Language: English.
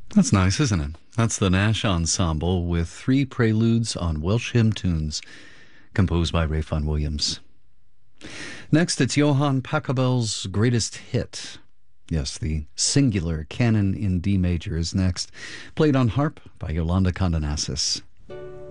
That's nice, isn't it? That's the Nash Ensemble with three preludes on Welsh hymn tunes composed by Ralph Vaughan Williams. Next, it's Johann Pachelbel's greatest hit. Yes, the singular canon in D major is next, played on harp by Yolanda Condonassis.